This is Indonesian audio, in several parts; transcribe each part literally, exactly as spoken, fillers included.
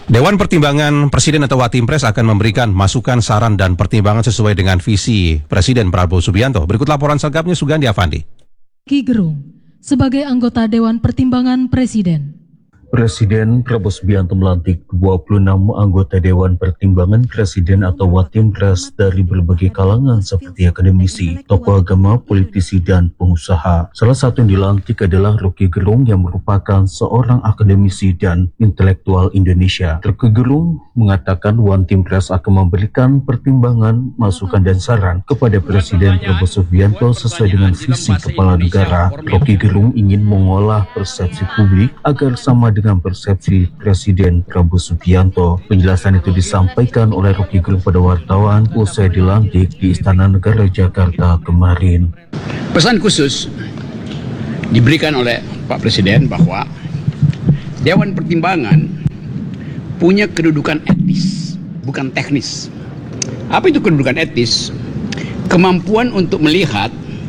Dewan Pertimbangan Presiden atau Watimpres akan memberikan masukan, saran, dan pertimbangan sesuai dengan visi Presiden Prabowo Subianto. Berikut laporan selengkapnya Sugandi Avandi. Ki Gerung, sebagai anggota Dewan Pertimbangan Presiden. Presiden Prabowo Subianto melantik dua puluh enam anggota Dewan Pertimbangan Presiden atau Watimpres dari berbagai kalangan seperti akademisi, tokoh agama, politisi, dan pengusaha. Salah satu yang dilantik adalah Roky Gerung yang merupakan seorang akademisi dan intelektual Indonesia. Roky Gerung mengatakan Watimpres akan memberikan pertimbangan, masukan, dan saran kepada Presiden Prabowo Subianto sesuai dengan visi Kepala Negara. Roky Gerung ingin mengolah persepsi publik agar sama dengan persepsi Presiden Prabowo Subianto. Penjelasan itu disampaikan oleh Roky Gerung pada wartawan usai dilantik di Istana Negara Jakarta kemarin. Pesan khusus diberikan oleh Pak Presiden bahwa Dewan Pertimbangan punya kedudukan etis, bukan teknis. Apa itu kedudukan etis? Kemampuan untuk melihat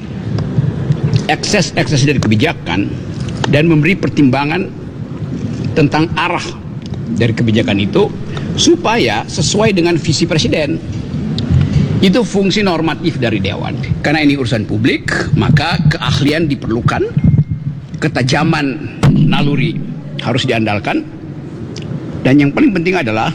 ekses-ekses dari kebijakan dan memberi pertimbangan tentang arah dari kebijakan itu supaya sesuai dengan visi Presiden. Itu fungsi normatif dari Dewan. Karena ini urusan publik, maka keahlian diperlukan, ketajaman naluri harus diandalkan, dan yang paling penting adalah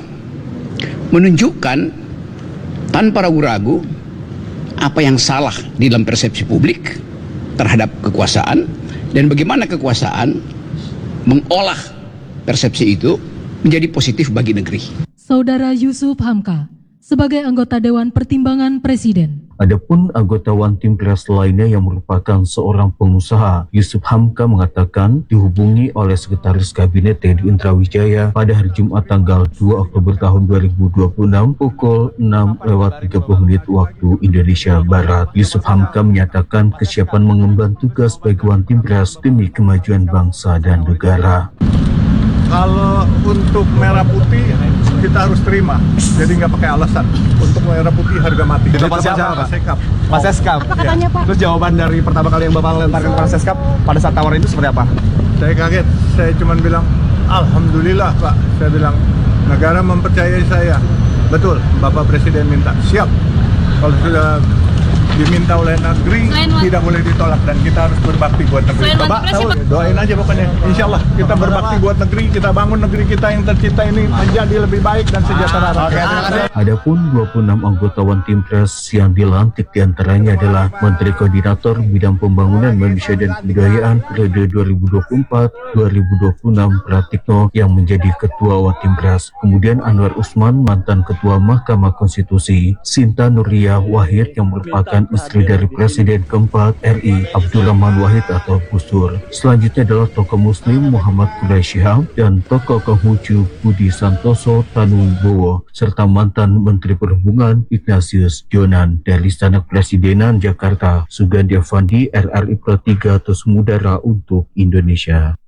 menunjukkan tanpa ragu-ragu apa yang salah di dalam persepsi publik terhadap kekuasaan dan bagaimana kekuasaan mengolah persepsi itu menjadi positif bagi negeri. Saudara Yusuf Hamka, sebagai anggota Dewan Pertimbangan Presiden. Adapun anggota Watimpres lainnya yang merupakan seorang pengusaha, Yusuf Hamka mengatakan dihubungi oleh Sekretaris Kabinet Teddy Indrawijaya pada hari Jumat tanggal dua Oktober tahun dua ribu dua puluh enam pukul enam lewat tiga puluh menit waktu Indonesia Barat. Yusuf Hamka menyatakan kesiapan mengemban tugas bagi Watimpres demi kemajuan bangsa dan negara. Kalau untuk merah putih kita harus terima, jadi nggak pakai alasan. Untuk merah putih harga mati. Itu Pak siapa Pak? Sekap. Mas Seskap. Apa katanya Pak? Terus jawaban dari pertama kali yang Bapak lentarkan ke Mas Seskap pada saat tawaran itu seperti apa? Saya kaget, saya cuma bilang Alhamdulillah Pak. Saya bilang negara mempercayai saya. Betul, Bapak Presiden minta, siap. Kalau sudah diminta oleh negeri tidak boleh ditolak dan kita harus berbakti buat negeri. Bapak tahu, doain aja pokoknya. Insya Allah kita berbakti buat negeri, kita bangun negeri kita yang tercipta ini menjadi lebih baik dan sejahtera. Adapun dua puluh enam anggota Watimpres yang dilantik diantaranya adalah Menteri Koordinator Bidang Pembangunan Manusia dan Kebudayaan periode dua ribu dua puluh empat sampai dua ribu dua puluh enam Pratikno yang menjadi Ketua Watimpres. Kemudian Anwar Usman, mantan Ketua Mahkamah Konstitusi, Sinta Nuria Wahid yang merupakan istri dari Presiden keempat R I Abdurrahman Wahid atau Gus Dur. Selanjutnya adalah tokoh Muslim Muhammad Quraisy Shihab dan tokoh Konghucu Budi Santoso Tanuwibowo serta mantan Menteri Perhubungan Ignatius Jonan. Dari Istana Kepresidenan Jakarta, Sugandi Avandi, R R I Pro tiga Terus Mudara untuk Indonesia.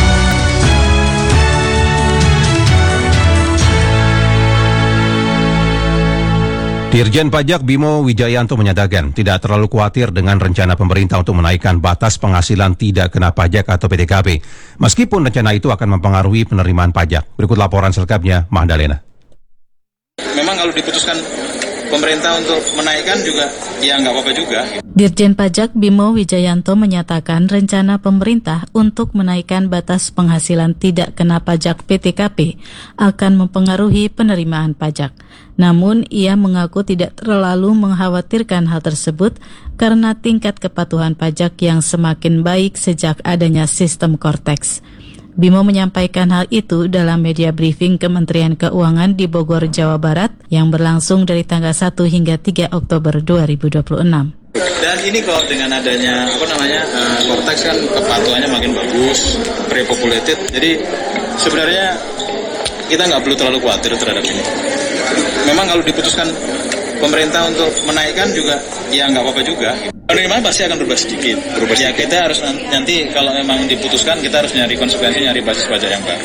Dirjen Pajak Bimo Wijayanto menyatakan tidak terlalu khawatir dengan rencana pemerintah untuk menaikkan batas penghasilan tidak kena pajak atau P T K P. Meskipun rencana itu akan mempengaruhi penerimaan pajak. Berikut laporan selengkapnya, Mahdalena. Memang kalau diputuskan pemerintah untuk menaikkan juga, ya nggak apa-apa juga. Dirjen Pajak Bimo Wijayanto menyatakan rencana pemerintah untuk menaikkan batas penghasilan tidak kena pajak P T K P akan mempengaruhi penerimaan pajak. Namun, ia mengaku tidak terlalu mengkhawatirkan hal tersebut karena tingkat kepatuhan pajak yang semakin baik sejak adanya sistem Cortex. Bimo menyampaikan hal itu dalam media briefing Kementerian Keuangan di Bogor, Jawa Barat yang berlangsung dari tanggal satu hingga tiga Oktober dua ribu dua puluh enam. Dan ini kok dengan adanya apa namanya uh, Cortex kan kepatuhannya makin bagus, pre-populated. Jadi sebenarnya kita nggak perlu terlalu khawatir terhadap ini. Memang kalau diputuskan pemerintah untuk menaikkan juga, ya nggak apa-apa juga. Penerimaan pasti akan berubah sedikit. Berubah ya kita harus nanti kalau memang diputuskan kita harus nyari konsekuensi, nyari basis pajak yang baru.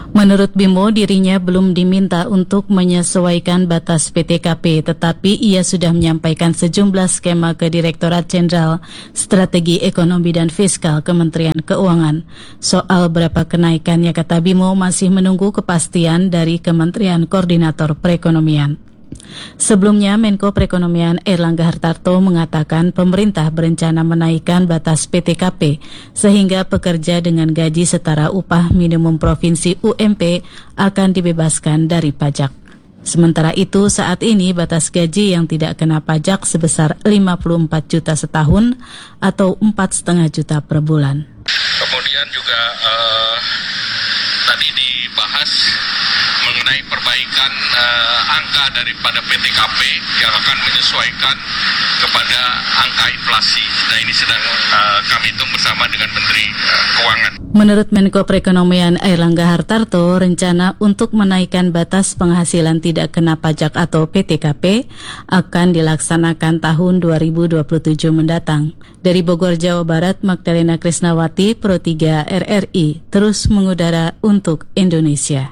Menurut Bimo, dirinya belum diminta untuk menyesuaikan batas P T K P, tetapi ia sudah menyampaikan sejumlah skema ke Direktorat Jenderal Strategi Ekonomi dan Fiskal Kementerian Keuangan. Soal berapa kenaikannya, kata Bimo, masih menunggu kepastian dari Kementerian Koordinator Perekonomian. Sebelumnya, Menko Perekonomian Airlangga Hartarto mengatakan pemerintah berencana menaikkan batas P T K P sehingga pekerja dengan gaji setara upah minimum provinsi U M P akan dibebaskan dari pajak. Sementara itu, saat ini batas gaji yang tidak kena pajak sebesar lima puluh empat juta setahun atau empat koma lima juta per bulan. Kemudian juga uh, tadi dibahas mengenai perbaikan uh, angka daripada P T K P yang akan menyesuaikan kepada angka inflasi. Nah, ini sedang uh, kami hitung bersama dengan Menteri uh, Keuangan. Menurut Menko Perekonomian Airlangga Hartarto, rencana untuk menaikkan batas penghasilan tidak kena pajak atau P T K P akan dilaksanakan tahun dua ribu dua puluh tujuh mendatang. Dari Bogor, Jawa Barat, Magdalena Krisnawati, Pro tiga R R I, terus mengudara untuk Indonesia.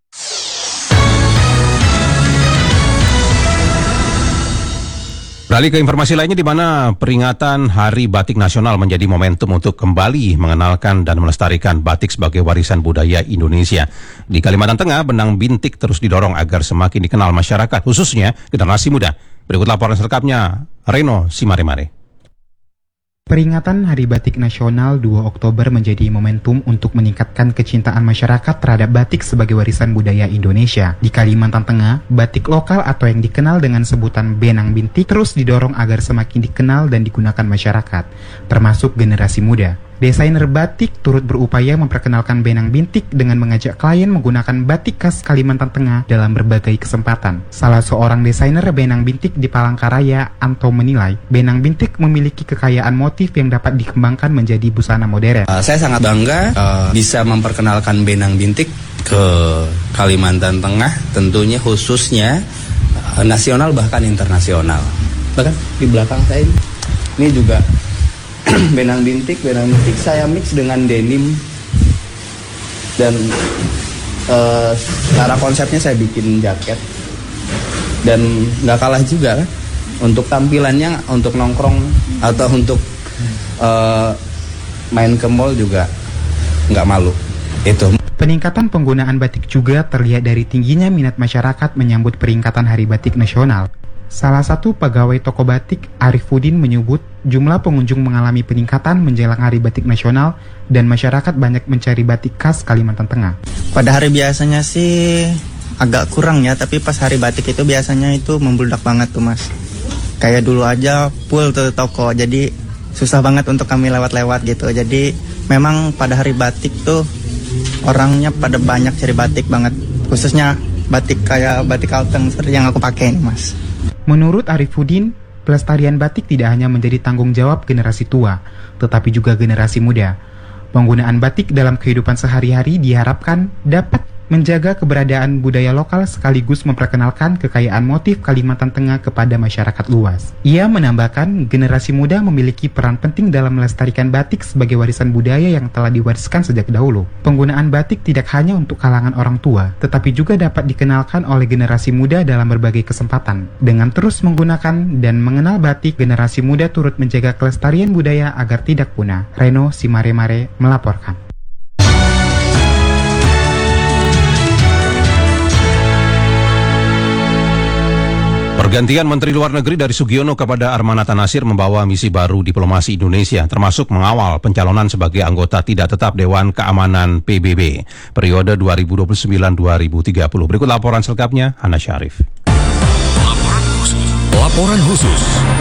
Beralih ke informasi lainnya, di mana peringatan Hari Batik Nasional menjadi momentum untuk kembali mengenalkan dan melestarikan batik sebagai warisan budaya Indonesia. Di Kalimantan Tengah, benang bintik terus didorong agar semakin dikenal masyarakat, khususnya generasi muda. Berikut laporan selengkapnya, Reno Simaremare. Peringatan Hari Batik Nasional dua Oktober menjadi momentum untuk meningkatkan kecintaan masyarakat terhadap batik sebagai warisan budaya Indonesia. Di Kalimantan Tengah, batik lokal atau yang dikenal dengan sebutan benang bintik terus didorong agar semakin dikenal dan digunakan masyarakat, termasuk generasi muda. Desainer batik turut berupaya memperkenalkan benang bintik dengan mengajak klien menggunakan batik khas Kalimantan Tengah dalam berbagai kesempatan. Salah seorang desainer benang bintik di Palangkaraya, Anto, menilai benang bintik memiliki kekayaan motif yang dapat dikembangkan menjadi busana modern. Uh, saya sangat bangga uh, bisa memperkenalkan benang bintik ke Kalimantan Tengah, tentunya khususnya uh, nasional bahkan internasional. Bahkan di belakang saya ini, ini juga benang bintik, benang bintik saya mix dengan denim dan uh, cara konsepnya saya bikin jaket dan nggak kalah juga kan untuk tampilannya, untuk nongkrong atau untuk uh, main ke mall juga nggak malu itu. Peningkatan penggunaan batik juga terlihat dari tingginya minat masyarakat menyambut peringatan Hari Batik Nasional. Salah satu pegawai toko batik, Arifuddin, menyebut jumlah pengunjung mengalami peningkatan menjelang Hari Batik Nasional dan masyarakat banyak mencari batik khas Kalimantan Tengah. Pada hari biasanya sih agak kurang ya, tapi pas Hari Batik itu biasanya itu membludak banget tuh mas. Kayak dulu aja full tuh toko, jadi susah banget untuk kami lewat-lewat gitu. Jadi memang pada Hari Batik tuh orangnya pada banyak cari batik banget, khususnya batik kayak batik kalteng seperti yang aku pakai nih mas. Menurut Arifuddin, pelestarian batik tidak hanya menjadi tanggung jawab generasi tua, tetapi juga generasi muda. Penggunaan batik dalam kehidupan sehari-hari diharapkan dapat menjaga keberadaan budaya lokal sekaligus memperkenalkan kekayaan motif Kalimantan Tengah kepada masyarakat luas. Ia menambahkan, generasi muda memiliki peran penting dalam melestarikan batik sebagai warisan budaya yang telah diwariskan sejak dahulu. Penggunaan batik tidak hanya untuk kalangan orang tua, tetapi juga dapat dikenalkan oleh generasi muda dalam berbagai kesempatan. Dengan terus menggunakan dan mengenal batik, generasi muda turut menjaga kelestarian budaya agar tidak punah. Reno Simaremare melaporkan. Pergantian Menteri Luar Negeri dari Sugiono kepada Armanata Nasir membawa misi baru diplomasi Indonesia, termasuk mengawal pencalonan sebagai anggota tidak tetap Dewan Keamanan P B B periode dua ribu dua puluh sembilan sampai dua ribu tiga puluh. Berikut laporan selengkapnya, Hana Syarif. Laporan khusus. Laporan khusus.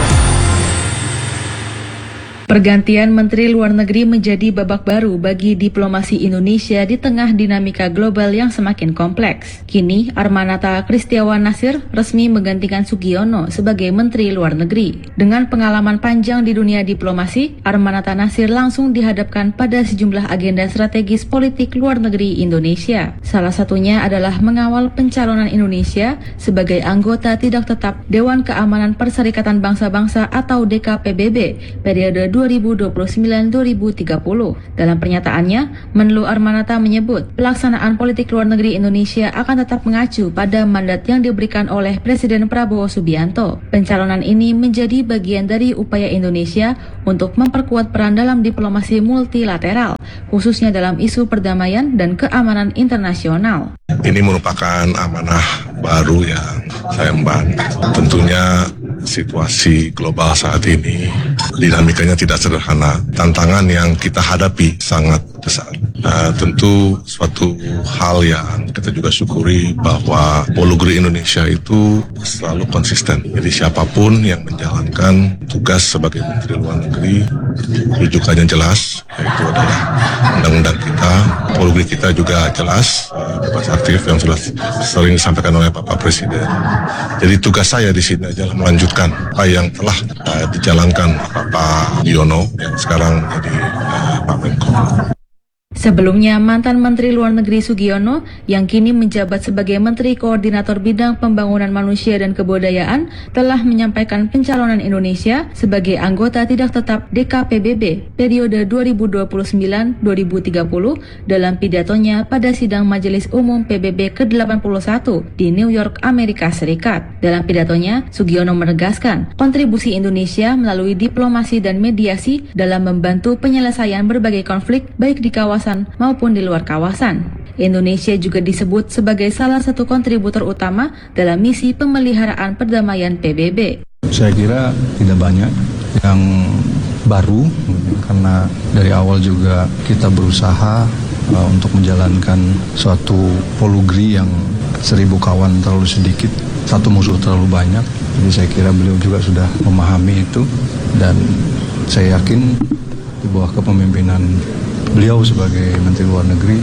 Pergantian Menteri Luar Negeri menjadi babak baru bagi diplomasi Indonesia di tengah dinamika global yang semakin kompleks. Kini, Armanata Kristiawan Nasir resmi menggantikan Sugiono sebagai Menteri Luar Negeri. Dengan pengalaman panjang di dunia diplomasi, Armanata Nasir langsung dihadapkan pada sejumlah agenda strategis politik luar negeri Indonesia. Salah satunya adalah mengawal pencalonan Indonesia sebagai anggota tidak tetap Dewan Keamanan Perserikatan Bangsa-Bangsa atau D K P B B periode dua dua ribu dua puluh sembilan sampai dua ribu tiga puluh. Dalam pernyataannya, Menlu Armanata menyebut pelaksanaan politik luar negeri Indonesia akan tetap mengacu pada mandat yang diberikan oleh Presiden Prabowo Subianto. Pencalonan ini menjadi bagian dari upaya Indonesia untuk memperkuat peran dalam diplomasi multilateral, khususnya dalam isu perdamaian dan keamanan internasional. Ini merupakan amanah baru yang saya emban. Tentunya situasi global saat ini dinamikanya tidak sederhana. Tantangan yang kita hadapi sangat besar. Nah, tentu suatu hal yang kita juga syukuri bahwa Polugri Indonesia itu selalu konsisten. Jadi siapapun yang menjalankan tugas sebagai Menteri Luar Negeri, rujukannya jelas, yaitu adalah undang-undang kita. Polugri kita juga jelas, bebas aktif yang sudah sering disampaikan oleh Bapak Presiden. Jadi tugas saya di sini adalah melanjutkan apa yang telah uh, dijalankan Bapak Yono yang sekarang menjadi uh, Pak Menko. Sebelumnya, mantan Menteri Luar Negeri Sugiono yang kini menjabat sebagai Menteri Koordinator Bidang Pembangunan Manusia dan Kebudayaan telah menyampaikan pencalonan Indonesia sebagai anggota tidak tetap D K P B B periode dua ribu dua puluh sembilan sampai dua ribu tiga puluh dalam pidatonya pada sidang Majelis Umum P B B ke delapan puluh satu di New York, Amerika Serikat. Dalam pidatonya, Sugiono menegaskan kontribusi Indonesia melalui diplomasi dan mediasi dalam membantu penyelesaian berbagai konflik baik di kawasan maupun di luar kawasan. Indonesia juga disebut sebagai salah satu kontributor utama dalam misi pemeliharaan perdamaian P B B. Saya kira tidak banyak yang baru, karena dari awal juga kita berusaha uh, untuk menjalankan suatu polugri yang seribu kawan terlalu sedikit, satu musuh terlalu banyak. Jadi saya kira beliau juga sudah memahami itu, dan saya yakin di bawah kepemimpinan beliau sebagai Menteri Luar Negeri,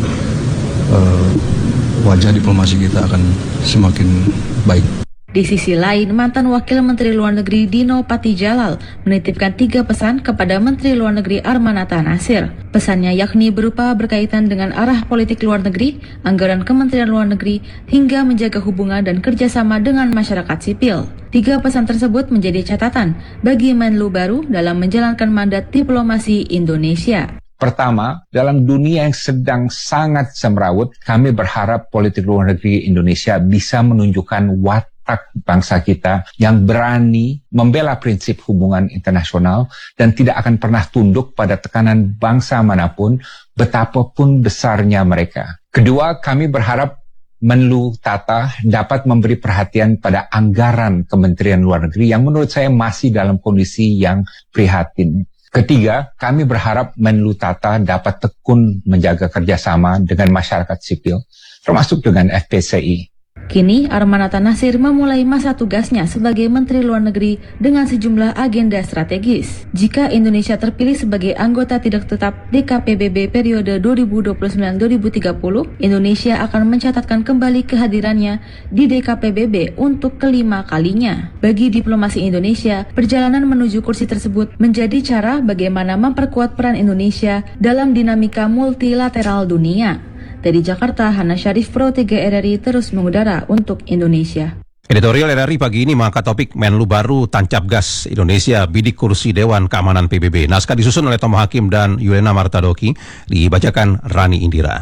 uh, wajah diplomasi kita akan semakin baik. Di sisi lain, mantan Wakil Menteri Luar Negeri Dino Patijalal menitipkan tiga pesan kepada Menteri Luar Negeri Armanata Nasir. Pesannya yakni berupa berkaitan dengan arah politik luar negeri, anggaran Kementerian Luar Negeri, hingga menjaga hubungan dan kerjasama dengan masyarakat sipil. Tiga pesan tersebut menjadi catatan bagi Menlu baru dalam menjalankan mandat diplomasi Indonesia. Pertama, dalam dunia yang sedang sangat semrawut, kami berharap politik luar negeri Indonesia bisa menunjukkan watak bangsa kita yang berani membela prinsip hubungan internasional dan tidak akan pernah tunduk pada tekanan bangsa manapun, betapapun besarnya mereka. Kedua, kami berharap Menlu Tata dapat memberi perhatian pada anggaran Kementerian Luar Negeri yang menurut saya masih dalam kondisi yang prihatin. Ketiga, kami berharap Menlu Tata dapat tekun menjaga kerjasama dengan masyarakat sipil, termasuk dengan F P C I. Kini, Armanata Nasir memulai masa tugasnya sebagai Menteri Luar Negeri dengan sejumlah agenda strategis. Jika Indonesia terpilih sebagai anggota tidak tetap D K P B B periode dua ribu dua puluh sembilan sampai dua ribu tiga puluh, Indonesia akan mencatatkan kembali kehadirannya di D K P B B untuk kelima kalinya. Bagi diplomasi Indonesia, perjalanan menuju kursi tersebut menjadi cara bagaimana memperkuat peran Indonesia dalam dinamika multilateral dunia. Dari Jakarta, Hana Syarif, Pro tiga R R I terus mengudara untuk Indonesia. Editorial R R I pagi ini mengangkat topik Menlu baru tancap gas Indonesia bidik kursi Dewan Keamanan P B B. Naskah disusun oleh Tomo Hakim dan Yulena Martadoki, dibacakan Rani Indira.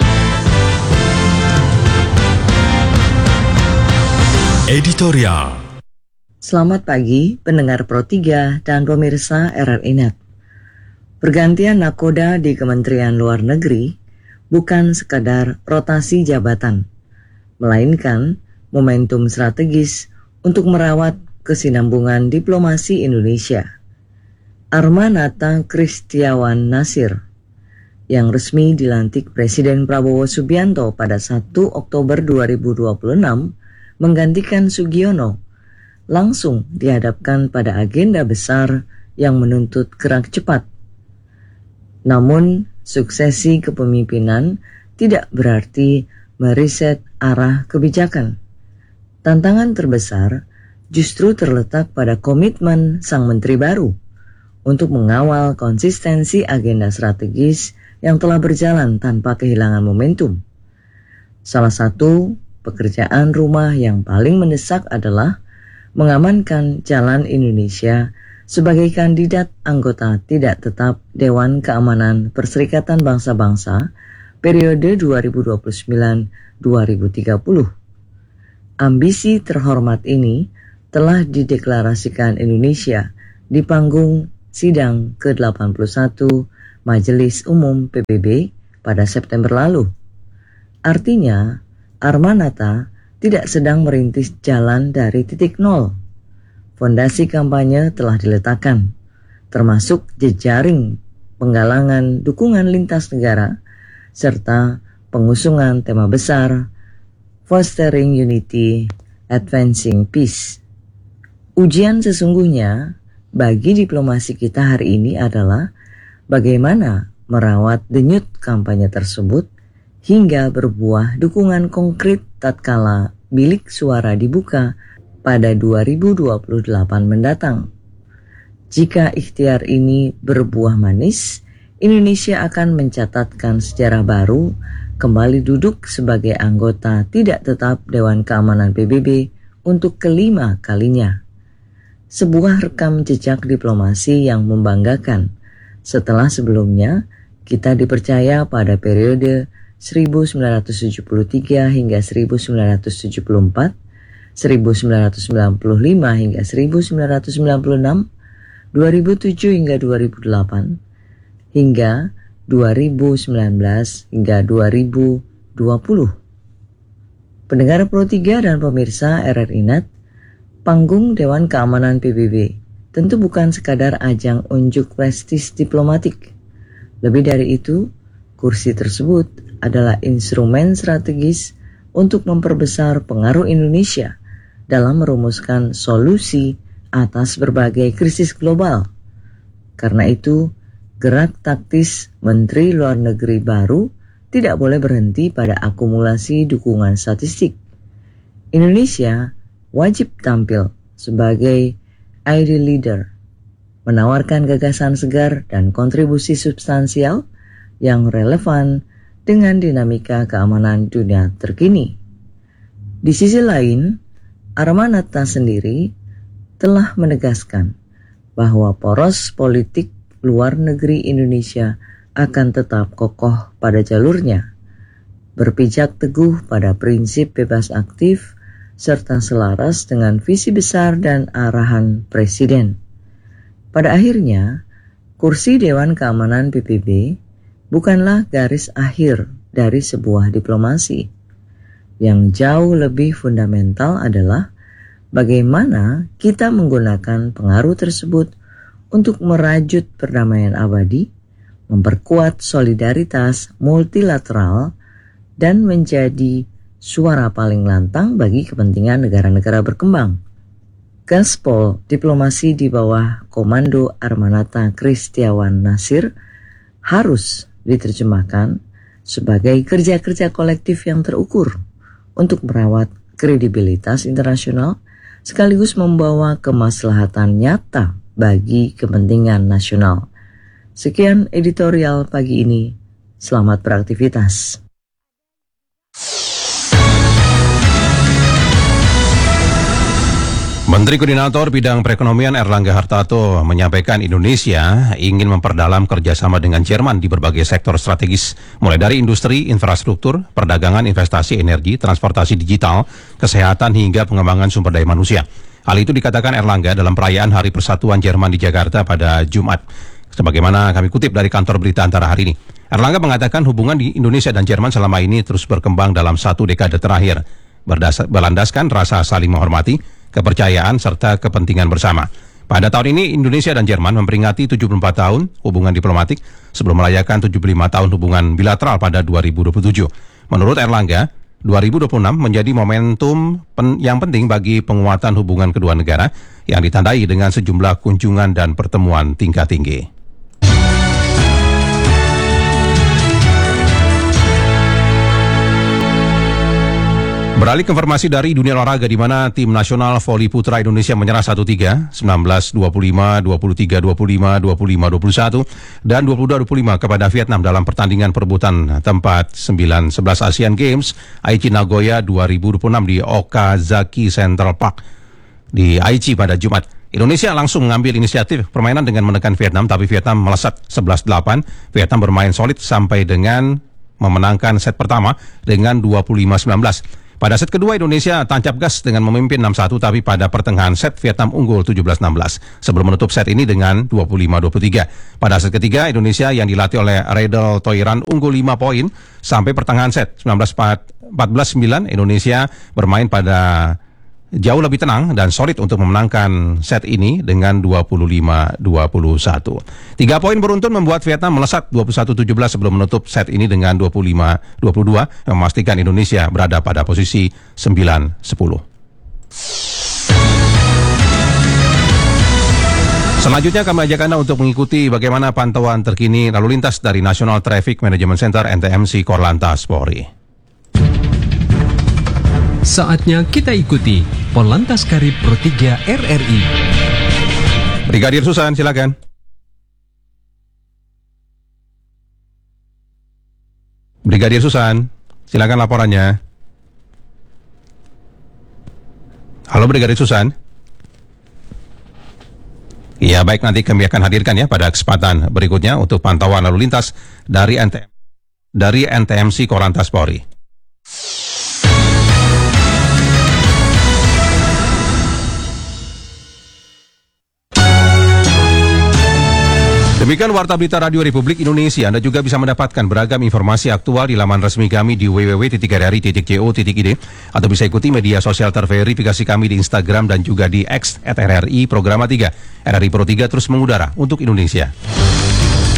Editorial. Selamat pagi pendengar Pro tiga dan pemirsa R R I Net. Pergantian nakoda di Kementerian Luar Negeri bukan sekadar rotasi jabatan, melainkan momentum strategis untuk merawat kesinambungan diplomasi Indonesia. Armanata Kristiawan Nasir, yang resmi dilantik Presiden Prabowo Subianto pada satu Oktober dua ribu dua puluh enam, menggantikan Sugiono, langsung dihadapkan pada agenda besar yang menuntut gerak cepat. Namun, suksesi kepemimpinan tidak berarti meriset arah kebijakan. Tantangan terbesar justru terletak pada komitmen sang menteri baru untuk mengawal konsistensi agenda strategis yang telah berjalan tanpa kehilangan momentum. Salah satu pekerjaan rumah yang paling mendesak adalah mengamankan jalan Indonesia sebagai kandidat anggota tidak tetap Dewan Keamanan Perserikatan Bangsa-Bangsa periode dua ribu dua puluh sembilan sampai dua ribu tiga puluh. Ambisi terhormat ini telah dideklarasikan Indonesia di panggung sidang ke delapan puluh satu Majelis Umum P B B pada September lalu. Artinya, Armanata tidak sedang merintis jalan dari titik nol. Fondasi kampanye telah diletakkan, termasuk jejaring penggalangan dukungan lintas negara, serta pengusungan tema besar Fostering Unity, Advancing Peace. Ujian sesungguhnya bagi diplomasi kita hari ini adalah bagaimana merawat denyut kampanye tersebut hingga berbuah dukungan konkret tatkala bilik suara dibuka pada dua ribu dua puluh delapan mendatang. Jika ikhtiar ini berbuah manis, Indonesia akan mencatatkan sejarah baru kembali duduk sebagai anggota tidak tetap Dewan Keamanan P B B untuk kelima kalinya. Sebuah rekam jejak diplomasi yang membanggakan setelah sebelumnya kita dipercaya pada periode seribu sembilan ratus tujuh puluh tiga hingga seribu sembilan ratus tujuh puluh empat, seribu sembilan ratus sembilan puluh lima hingga seribu sembilan ratus sembilan puluh enam, dua ribu tujuh hingga dua ribu delapan, hingga dua ribu sembilan belas hingga dua ribu dua puluh. Pendengar Pro tiga dan pemirsa R R I Net, panggung Dewan Keamanan P B B tentu bukan sekadar ajang unjuk prestis diplomatik. Lebih dari itu, kursi tersebut adalah instrumen strategis untuk memperbesar pengaruh Indonesia dalam merumuskan solusi atas berbagai krisis global. Karena itu, gerak taktis Menteri Luar Negeri baru tidak boleh berhenti pada akumulasi dukungan statistik. Indonesia wajib tampil sebagai ideal leader, menawarkan gagasan segar dan kontribusi substansial yang relevan dengan dinamika keamanan dunia terkini. Di sisi lain, Armanata sendiri telah menegaskan bahwa poros politik luar negeri Indonesia akan tetap kokoh pada jalurnya, berpijak teguh pada prinsip bebas aktif, serta selaras dengan visi besar dan arahan Presiden. Pada akhirnya, kursi Dewan Keamanan P B B bukanlah garis akhir dari sebuah diplomasi. Yang jauh lebih fundamental adalah bagaimana kita menggunakan pengaruh tersebut untuk merajut perdamaian abadi, memperkuat solidaritas multilateral, dan menjadi suara paling lantang bagi kepentingan negara-negara berkembang. Gaspol diplomasi di bawah komando Armanata Kristiawan Nasir harus diterjemahkan sebagai kerja-kerja kolektif yang terukur untuk merawat kredibilitas internasional sekaligus membawa kemaslahatan nyata bagi kepentingan nasional. Sekian editorial pagi ini. Selamat beraktivitas. Menteri Koordinator Bidang Perekonomian Erlangga Hartarto menyampaikan Indonesia ingin memperdalam kerjasama dengan Jerman di berbagai sektor strategis, mulai dari industri, infrastruktur, perdagangan, investasi, energi, transportasi digital, kesehatan, hingga pengembangan sumber daya manusia. Hal itu dikatakan Erlangga dalam perayaan Hari Persatuan Jerman di Jakarta pada Jumat. Sebagaimana kami kutip dari kantor berita Antara hari ini. Erlangga mengatakan hubungan di Indonesia dan Jerman selama ini terus berkembang dalam satu dekade terakhir, berdasar, berlandaskan rasa saling menghormati, kepercayaan, serta kepentingan bersama. Pada tahun ini, Indonesia dan Jerman memperingati tujuh puluh empat tahun hubungan diplomatik sebelum merayakan tujuh puluh lima tahun hubungan bilateral pada dua ribu dua puluh tujuh. Menurut Erlangga, dua ribu dua puluh enam menjadi momentum pen yang penting bagi penguatan hubungan kedua negara yang ditandai dengan sejumlah kunjungan dan pertemuan tingkat tinggi. Beralih ke informasi dari dunia olahraga, di mana tim nasional voli putra Indonesia menyerah satu tiga, sembilan belas dua puluh lima, dua puluh tiga dua puluh lima, dua puluh lima dua puluh satu, dan dua puluh dua dua puluh lima kepada Vietnam dalam pertandingan perebutan tempat sembilan sebelas Asian Games Aichi Nagoya dua ribu dua puluh enam di Okazaki Central Park di Aichi pada Jumat. Indonesia langsung mengambil inisiatif permainan dengan menekan Vietnam, tapi Vietnam melesat sebelas delapan. Vietnam bermain solid sampai dengan memenangkan set pertama dengan dua puluh lima sembilan belas. Pada set kedua Indonesia tancap gas dengan memimpin enam satu, tapi pada pertengahan set Vietnam unggul tujuh belas enam belas sebelum menutup set ini dengan dua puluh lima dua puluh tiga. Pada set ketiga Indonesia yang dilatih oleh Redel Toiran unggul lima poin sampai pertengahan set. sembilan belas empat belas sembilan Indonesia bermain pada jauh lebih tenang dan solid untuk memenangkan set ini dengan dua puluh lima dua puluh satu. Tiga poin beruntun membuat Vietnam melesat dua puluh satu tujuh belas sebelum menutup set ini dengan dua puluh lima dua puluh dua, yang memastikan Indonesia berada pada posisi sembilan sepuluh. Selanjutnya kami ajak Anda untuk mengikuti bagaimana pantauan terkini lalu lintas dari National Traffic Management Center N T M C Korlantas Polri. Saatnya kita ikuti Polantas Karib Pro tiga R R I. Brigadir Susan, silakan. Brigadir Susan, silakan laporannya. Halo Brigadir Susan. Ya baik, nanti kami akan hadirkan ya pada kesempatan berikutnya untuk pantauan lalu lintas dari N T M, dari N T M C Korlantas Polri. Demikian Warta Berita Radio Republik Indonesia. Anda juga bisa mendapatkan beragam informasi aktual di laman resmi kami di w w w titik r r i titik co titik i d atau bisa ikuti media sosial terverifikasi kami di Instagram dan juga di X at R R I Programa tiga. R R I Pro tiga terus mengudara untuk Indonesia.